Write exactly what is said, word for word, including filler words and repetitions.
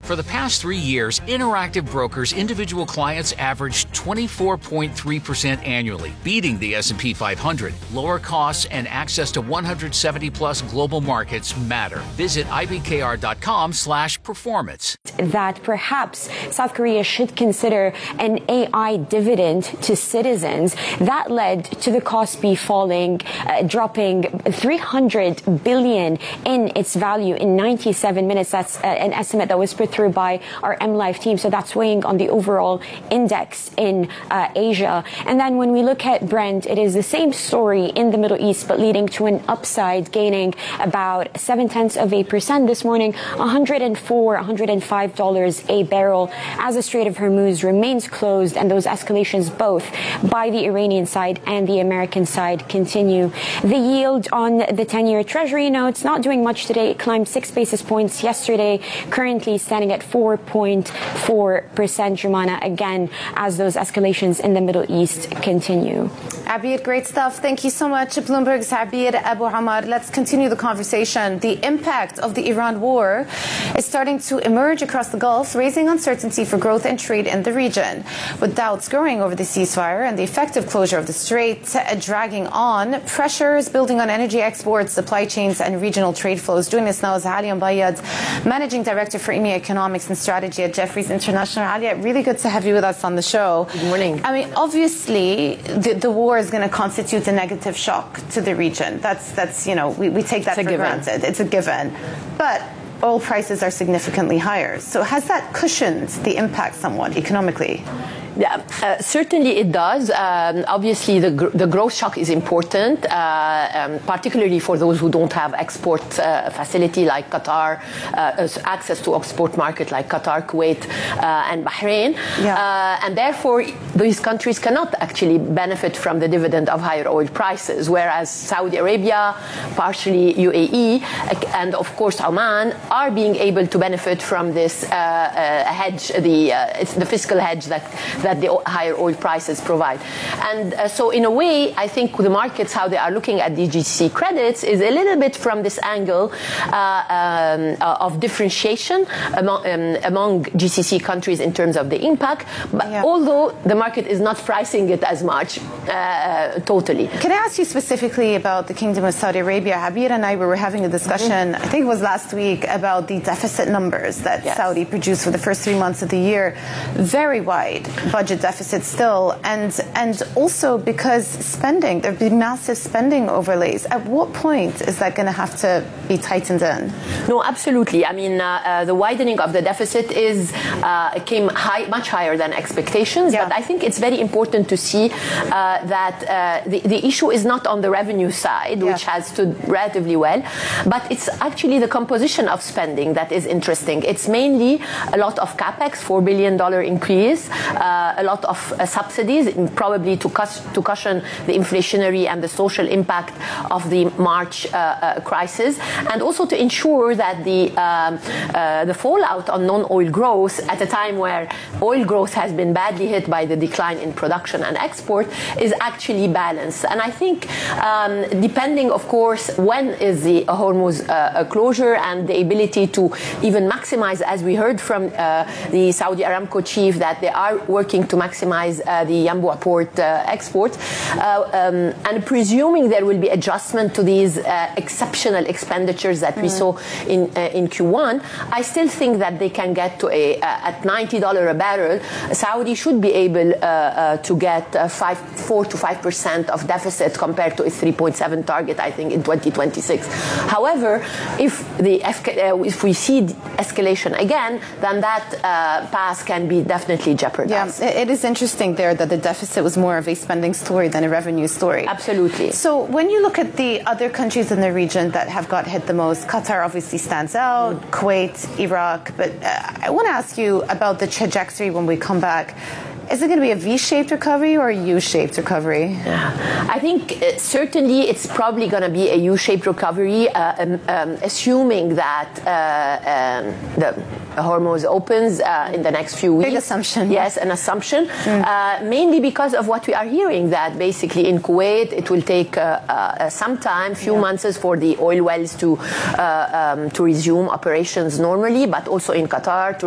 For the past three years, Interactive Brokers individual clients averaged twenty-four point three percent annually, beating the S and P five hundred. Lower costs and access to one hundred seventy plus global markets matter. Visit I B K R dot com slash performance. That perhaps South Korea should consider an A I dividend to citizens. That led to the Kospi falling, uh, dropping three hundred billion in its value in ninety-seven minutes. That's uh, an estimate that was put through by our M Life team. So that's weighing on the overall index in uh, Asia. And then when we look at Brent, it is the same story in the Middle East, but leading to an upside, gaining about seven tenths of a percent this morning, one hundred four, one hundred five dollars a barrel, as the Strait of Hormuz remains closed and those escalations both by the Iranian side and the American side continue. The yield on the ten-year Treasury notes not doing much today. It climbed six basis points yesterday, currently standing at four point four percent, Jumana, again, as those escalations in the Middle East continue. Abir, great stuff. Thank you so much. Bloomberg's Abir Abu Amar. Let's continue the conversation. The impact of the Iran war is starting to emerge across the Gulf, raising uncertainty for growth and trade in the region. With doubts growing over the ceasefire and the effective closure of the strait dragging on, pressures building on energy exports, supply chains, and regional trade flows. Joining us now is Alia Bayad, Managing Director for E M E A Economics and Strategy at Jefferies International. Alia, really good to have you with us on the show. Good morning. I mean, obviously, the, the war is going to constitute a negative shock to the region. That's, that's you know, we, we take that for granted. It's a given. But oil prices are significantly higher. So has that cushioned the impact somewhat economically? Yeah, uh, certainly it does. Um, obviously, the, gr- the growth shock is important, uh, um, particularly for those who don't have export uh, facility like Qatar, uh, access to export market like Qatar, Kuwait, uh, and Bahrain. Yeah. Uh, and therefore, these countries cannot actually benefit from the dividend of higher oil prices, whereas Saudi Arabia, partially U A E, and of course Oman are being able to benefit from this uh, uh, hedge, the, uh, it's the fiscal hedge that that the higher oil prices provide. And uh, so in a way, I think the markets, how they are looking at the G C C credits is a little bit from this angle uh, um, uh, of differentiation among, um, among G C C countries in terms of the impact, but yeah. although the market is not pricing it as much uh, totally. Can I ask you specifically about the Kingdom of Saudi Arabia? Abir and I we were having a discussion, mm-hmm. I think it was last week, about the deficit numbers that yes. Saudi produced for the first three months of the year. Very wide budget deficit still, and and also because spending, there have been massive spending overlays. At what point is that going to have to be tightened in? No, absolutely. I mean, uh, uh, the widening of the deficit is uh, came high, much higher than expectations, yeah. but I think it's very important to see uh, that uh, the, the issue is not on the revenue side, yeah. which has stood relatively well, but it's actually the composition of spending that is interesting. It's mainly a lot of capex, four billion dollars increase, uh, a lot of uh, subsidies, probably to, cus- to cushion the inflationary and the social impact of the March uh, uh, crisis, and also to ensure that the um, uh, the fallout on non-oil growth at a time where oil growth has been badly hit by the decline in production and export is actually balanced. And I think um, depending, of course, when is the Hormuz uh, closure and the ability to even maximize, as we heard from uh, the Saudi Aramco chief, that they are working to maximize uh, the Yanbu port uh, exports, uh, um, and presuming there will be adjustment to these uh, exceptional expenditures that mm. we saw in uh, in Q one, I still think that they can get to a uh, at ninety dollars a barrel. Saudi should be able uh, uh, to get uh, five, four to five percent of deficit compared to a three point seven target, I think, in twenty twenty-six. However, if the uh, if we see escalation again, then that uh, path can be definitely jeopardized. Yeah, it is interesting there that the deficit was more of a spending story than a revenue story. Absolutely. So when you look at the other countries in the region that have got hit the most, Qatar obviously stands out, mm. Kuwait, Iraq, but uh, I want to ask you about the trajectory when we come back. Is it going to be a V-shaped recovery or a U-shaped recovery? Yeah. I think uh, certainly it's probably going to be a U-shaped recovery, uh, um, um, assuming that uh, um, the Hormuz opens uh, in the next few weeks. Big assumption. Yes, an assumption. Mm. Uh, mainly because of what we are hearing, that basically in Kuwait it will take uh, uh, some time, few yeah. months for the oil wells to uh, um, to resume operations normally, but also in Qatar to